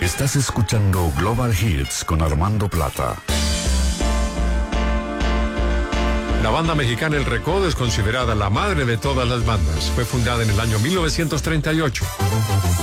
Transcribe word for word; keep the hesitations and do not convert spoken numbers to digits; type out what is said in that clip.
Estás escuchando Global Hits con Armando Plata. La banda mexicana El Recodo es considerada la madre de todas las bandas. Fue fundada en el año mil novecientos treinta y ocho.